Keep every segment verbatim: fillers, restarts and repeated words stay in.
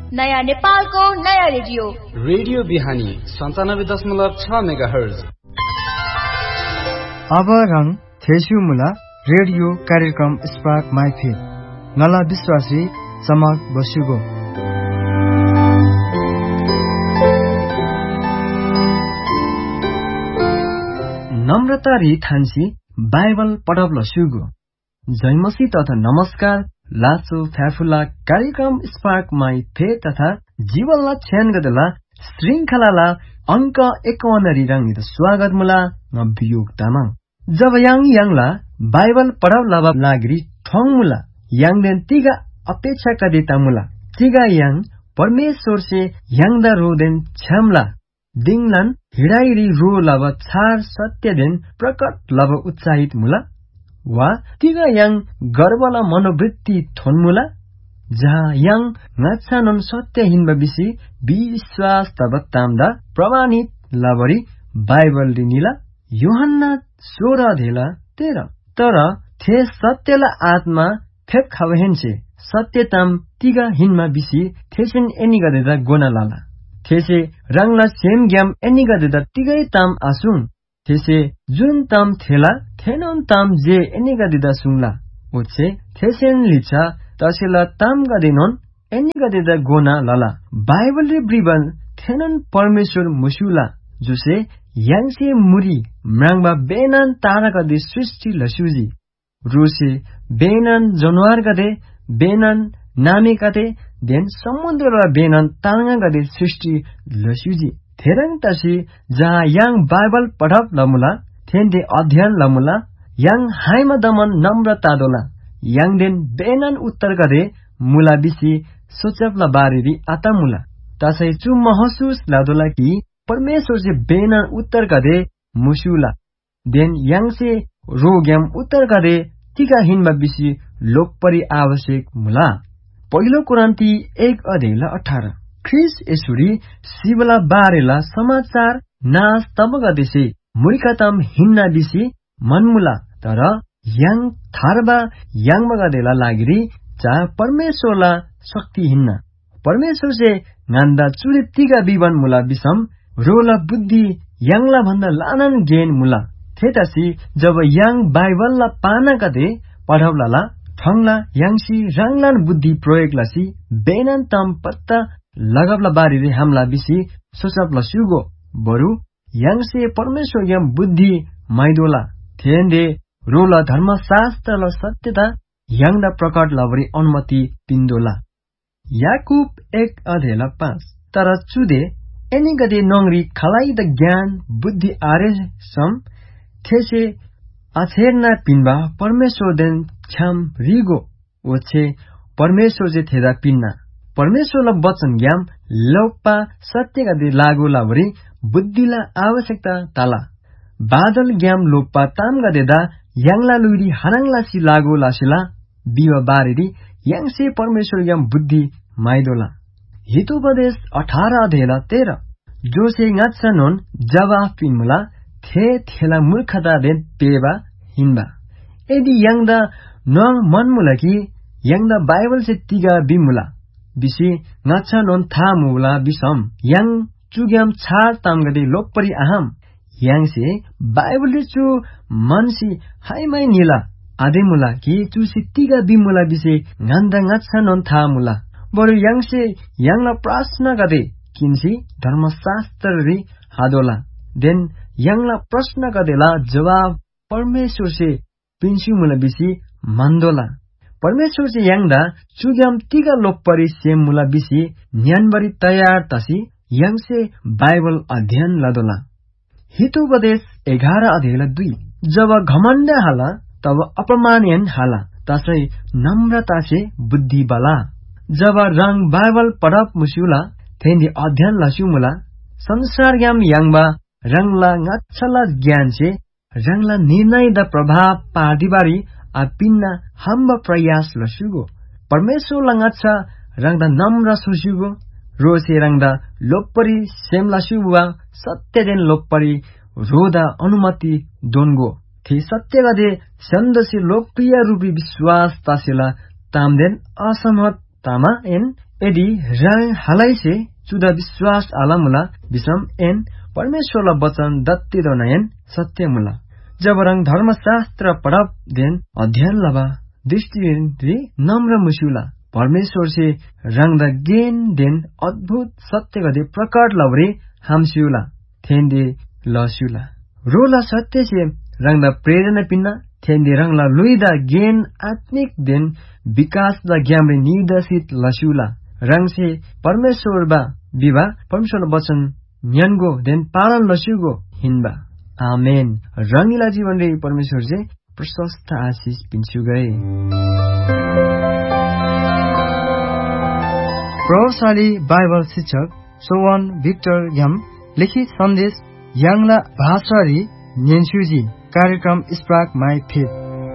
नयाँ नेपालको नयाँ रेडियो रेडियो बिहानी सन्तानब्बे दशमलव छ मेगा हर्ज। अब रङ थेसुमुला रेडियो कार्यक्रम स्पार्क माइफे नला विश्वासी चमक बसुगो नम्रता री थान्सी बाइबल पढब्ल सुगो जयमसी तथा नमस्कार लासो फ्याफुला कार्यक्रम स्पार्क माई फे तथा जीवनला छ्यान गदला श्रृंखलाला अंक एकाउन्न रिरंगित स्वागत मुला नबियोग तामाङ जब याङ याङला बाइबल पढाउला लागिरी ठोङ मुला याङ देन तिगा अपेक्षा कदिता मुला तिगा याङ परमेश्वर से याङदा रोदेन छ्यामला दिङलान हिडाइरी रो लव छार सत्य देन प्रकट लव उत्साहित मुला वा तिगा याङ गर्वला मनोवृत्ति थोन्मुला जहाँ याङ नाच्छानन सत्यहीन बिसी विश्वास तब ताम्दा प्रमाणित लवरी बाइबल दिनिला योहन्ना सोह्र धेला तेह्र तर थे सत्यला आत्मा फेक खवहेन्से सत्यताम तिगा हिनमा बिसी थेसेन एनी गदेदा गोना लाला थेसे रङला सेम ग्याम एनी गदेदा तिगै ताम आसुङ थेसे जुन ताम थेला थेनन ताम जे एनी गदेदा सुङला ओछे थेसेन लिचा तसेला ताम गदेनन एनी गदेदा गोना लाला बाइबल रे ब्रिबन थेनन परमेश्वर मुसुला जुसे याङसे मुरी म्राङबा बेनान तारा गदे सृष्टि लसुजी रोसे बेनान जनवार गदे बेनान नामे गदे देन समुद्र र बेनान ताङा गदे सृष्टि लसुजी थेरङ तसी जहाँ याङ बाइबल पढप लमुला थेन्दे अध्ययन लमुला याङ हाइमा दमन नम्र तादोला याङ देन बेनान उत्तर गदे मुला बिसी सोचपला बारेरी आता मुला तसै चु महसुस लादोला कि परमेश्वर से बेनान उत्तर गदे मुसुला देन याङ से रोग्याम उत्तर गदे तिगा हिनमा बिसी लोकपरि आवश्यक मुला पहिलो कुरान्ती एक अध्याय अठार ख्रिस यसुरी शिवला बारेला समाचार नास तब गदेसे मुरिकातम हिन्ना बिसी मनमुला तर याङ थारबा याङमा गदेला लागिरी चा परमेश्वरला शक्ति हिन्ना परमेश्वर से गान्दा चुरे तिगा विवन मुला बिसम रोला बुद्धि याङला भन्दा लानन ज्ञान मुला थेतासी जब याङ बाइबलला पाना गदे पढाउलाला ठङला याङसी राङलान बुद्धि प्रयोगलासी बेनान तम पत्ता लगबला बारीले हमला बिसी सोचपला सुगो बरु याङसे परमेश्वर याम बुद्धि माइदोला थेन्दे रोला धर्मशास्त्र ल सत्यता याङदा प्रकट लवरी अनुमति पिन्दोला याकुब एक अध्याय पाँच तर चुदे एनी गदे नङरी खलाई द ज्ञान बुद्धि आरे सम थेसे अछेरना पिन्बा परमेश्वर देन छ्याम रिगो ओछे परमेश्वर जे थेदा पिन्ना परमेश्वरला वचन ज्ञान लोपा सत्य गदे लागू लावरी बुद्धिला आवश्यकता ताला बादल ज्ञान लोपा ताम गदेदा याङला लुरी हराङलासी लागू लासिला बिवा बारेरी याङसे परमेश्वर ज्ञान बुद्धि माइदोला हितोपदेश अठार अध्याय तेह्र जोसे गाच्छनोन जवाफ पिन्मुला थे थेला मूर्खता दे पेबा हिन्बा यदि याङदा नङ मनमुला कि याङदा बाइबल से तिगा बिमुला बिसी गाच्छा नोन था मुला बिसम याङ चुग्याम छार तामगदे लोकपरि आहम याङसे बाइबल रे चु मनसी हाइमाइ निला आदे मुला कि चुसी तिगा बिमुला बिसे गान्दा गाच्छा नोन था मुला बरु याङसे याङला प्रश्न गदे किन्सी धर्मशास्त्र रि हादोला देन याङला प्रश्न गदेला जवाब परमेश्वर से पिन्सी मुला बिसी मान्दोला परमेश्वर से याङदा चुग्याम तिगा लोकपरि सेम मुला बिसी न्यानबरी तयार तसी याङसे बाइबल अध्ययन लदोला हितोपदेश एघार अध्याय दुई जब घमण्ड हाला तब अपमानयन हाला तसै नम्रता से बुद्धि बला जब रङ बाइबल पढप मुस्युला थेन्दी अध्ययन लस्युमुला संसार ज्ञान याङबा रङला गाच्छला ज्ञान से रङला निर्णय द प्रभाव पार्दिबारी आ पिन्ना हम्ब प्रयास लसुगो परमेश्वर लंगाच्छा रङदा नम्र सुसुगो रोसे रङदा लोकपरि सेम लसुबुवा सत्य देन लोकपरि रोदा अनुमति दोनगो थे सत्य गदे सन्दसी लोकप्रिय रूपी विश्वास तासेला तामदेन असमत तामा एन यदि रंग हालै से चुदा विश्वास आलामुला विषम एन परमेश्वरला वचन दत्ती दो नयन सत्य मुला जब रंग धर्मशास्त्र पढ़ब देन अध्ययन लबा दृष्टि री नम्र मुशुला परमेश्वर से रंग द गेन देन अद्भुत सत्य गदे प्रकट लवरे हमसियुला थेंदे लसुला रोला सत्य से रंग the Prerana pinna थेंदे Rangla लुइदा gain आत्मिक देन विकास द ज्ञान निर्देशित लसुला रंग से परमेश्वर बा विवा परमेश्वर वचन न्यानगो देन पालन लसुगो हिनबा आमेन। रंगीला जीवन रे परमेश्वर से प्रशस्त आशीष पिन्छु गए। प्रभावशाली बाइबल शिक्षक सोवन भिक्टर याम लिखित सन्देश यांगला भाषारी न्येन्सुजी कार्यक्रम स्पार्क माई फेथ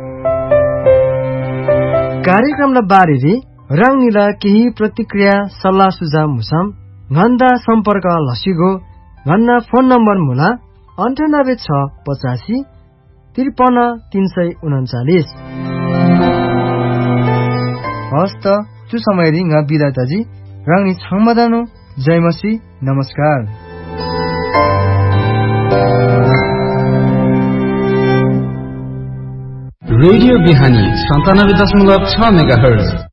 कार्यक्रम बारे रे रंगीला केही प्रतिक्रिया सल्लाह सुझाव मुसाम गन्दा सम्पर्क लसिगो गन्ना फोन नम्बर मुला अन्ठानब्बे छ पचासी त्रिपन्न तीन सय उन्चालिस हस्त त्यो समय रिंग विदाताजी रंगी छाङमदानो जयमसी नमस्कार। रेडियो बिहानी सन्तानब्बे दशमलव छ मेगा हर्ज